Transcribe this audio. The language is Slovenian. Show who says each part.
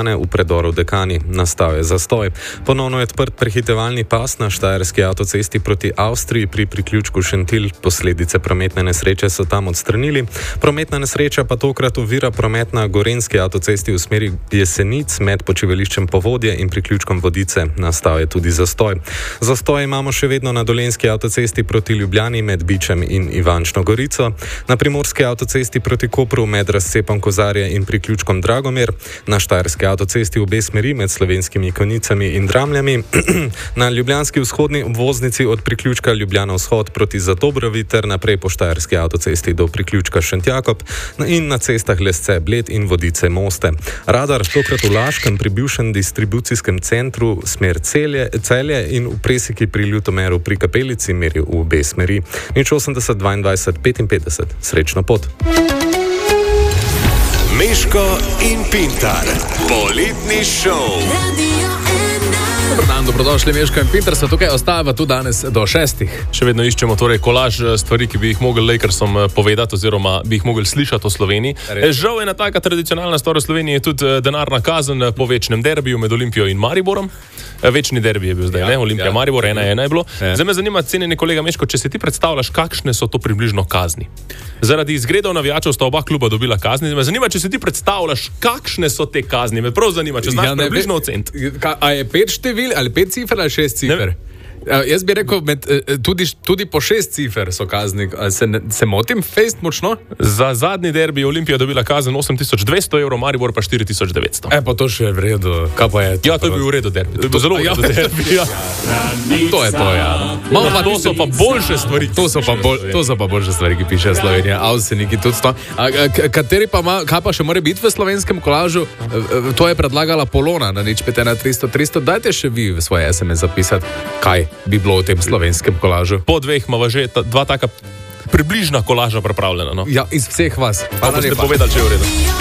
Speaker 1: Ljubljane v predoru Dekani. Nastal je zastoj. Ponovno je odprt prehitevalni pas na štajerski avtocesti proti Avstriji pri priključku Šentilj. Posledice prometne nesreče so tam odstranili. Prometna nesreča pa tokrat ovira promet na gorenjski avtocesti v smeri Jesenic med počivališčem Povodje in priključkom Vodice. Nastal je tudi zastoj. Zastoj imamo še vedno na dolenjski avtocesti proti Ljubljani med Bičem in Ivančno Gorico, na primorski avtocesti proti Kopru med razcepom Kozarje in priključkom Dragomir, na štajerski avtocesti v obe smeri med Slovenskimi Konjicami in Dramljami, na ljubljanski vzhodni obvoznici od priključka Ljubljana vzhod proti Zatobravi ter naprej po štajerski avtocesti do priključka Šentjakob in na cestah Lesce, Bled in Vodice Moste. Radar tokrat v Laškem pri bivšem distribucijskem centru smer Celje in v Preseki pri Ljutomeru pri Kapelici meri v obe smeri. 80 22 55. Srečno pot.
Speaker 2: Meško in Pintar. Poletni šov.
Speaker 3: Dobar dan, dobrodošli, Meško in Pintar se tukaj ostava tu danes do 6.
Speaker 4: Še vedno iščemo torej kolaž stvari, ki bi jih mogli Lakersom povedati oziroma bi jih mogli slišati o Sloveniji. Žal ena taka tradicionalna stvar v Sloveniji je tudi denarna kazen po večnem derbiju med Olimpijo in Mariborom. Večni derbi je bil zdaj, ne? Olimpija Maribor, 1-1 je bilo. Zdaj me zanima, cenjeni kolega Meško, če se ti predstavljaš, kakšne so to približno kazni. Zaradi izgredov navijačev sta oba kluba dobila kazni. Me zanima, če se ti predstavljaš, kakšne so te kazni. Me prav zanima, če znaš približno oceniti.
Speaker 3: A je 5 števil ali 5 cifer ali 6 cifer? Jaz bi rekel, tudi po 6 cifer so kazni. Se motim fejst močno?
Speaker 4: Za zadnji derbi Olimpija dobila kazen 8200 evrov, Maribor pa 4900.
Speaker 3: Pa to še je v redu. Kaj pa je?
Speaker 4: Ja, to je bil v redu derbi. To je bil zelo v redu derbi. Ja.
Speaker 3: To je to, ja.
Speaker 4: To so pa boljše stvari.
Speaker 3: To so pa boljše stvari, ki piše Slovenija. Avseniki tudi to. Kateri pa ima, kaj pa še more biti v slovenskem kolažu? To je predlagala Polona na 051 300 300. Dajte še vi v svoje SMS zapisati, kaj bi bilo v tem slovenskem kolažu.
Speaker 4: Po dveh imamo že dva taka približna kolaža pripravljena. No?
Speaker 3: Ja, iz vseh vas.
Speaker 4: Pa ste povedali, če je v redu.